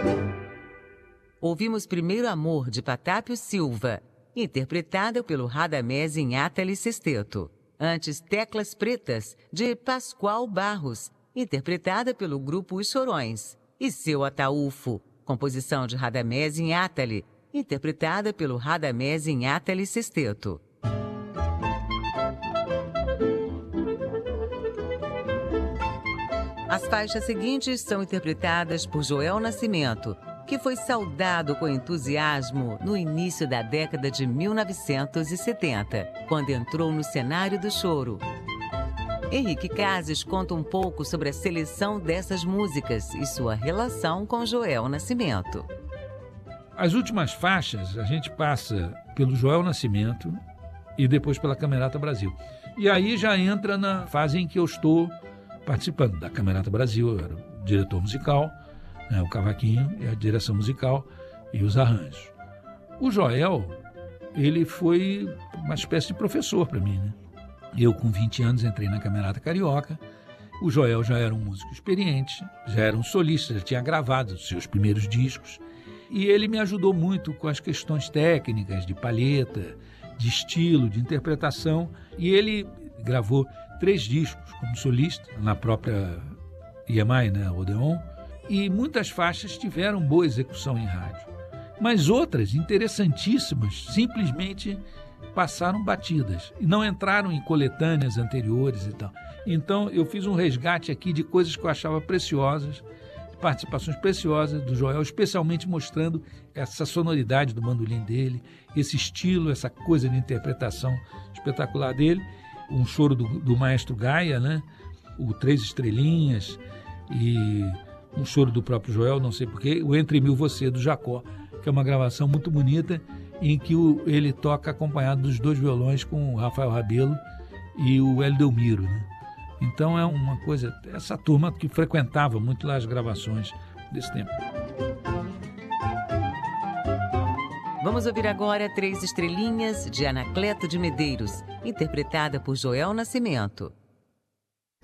Ouvimos Primeiro Amor, de Patápio Silva, interpretada pelo Radamés Inátali Sesteto. Antes, Teclas Pretas, de Pascoal Barros, interpretada pelo grupo Os Chorões. E Seu Ataúfo, composição de Radamés Inátali, interpretada pelo Radamés Inátali Sesteto. As faixas seguintes são interpretadas por Joel Nascimento, que foi saudado com entusiasmo no início da década de 1970, quando entrou no cenário do choro. Henrique Cases conta um pouco sobre a seleção dessas músicas e sua relação com Joel Nascimento. As últimas faixas a gente passa pelo Joel Nascimento e depois pela Camerata Brasil. E aí já entra na fase em que eu estou participando da Camerata Brasil. Eu era o diretor musical, o cavaquinho e a direção musical e os arranjos. O Joel, ele foi uma espécie de professor para mim, né? Eu, com 20 anos, entrei na Camerata Carioca. O Joel já era um músico experiente, já era um solista, já tinha gravado os seus primeiros discos. E ele me ajudou muito com as questões técnicas, de palheta, de estilo, de interpretação. E ele gravou 3 discos como solista, na própria EMI, né, Odeon. E muitas faixas tiveram boa execução em rádio. Mas outras, interessantíssimas, simplesmente passaram batidas e não entraram em coletâneas anteriores e tal. Então eu fiz um resgate aqui de coisas que eu achava preciosas, participações preciosas do Joel, especialmente mostrando essa sonoridade do bandolim dele, esse estilo, essa coisa de interpretação espetacular dele. Um choro do maestro Gaia, né? O 3 Estrelinhas e um choro do próprio Joel, não sei porquê, o Entre Mil Você, do Jacó, que é uma gravação muito bonita, em que ele toca acompanhado dos 2 violões com o Rafael Rabelo e o Hélio Delmiro, né? Então é uma coisa, essa turma que frequentava muito lá as gravações desse tempo. Vamos ouvir agora 3 Estrelinhas, de Anacleto de Medeiros, interpretada por Joel Nascimento.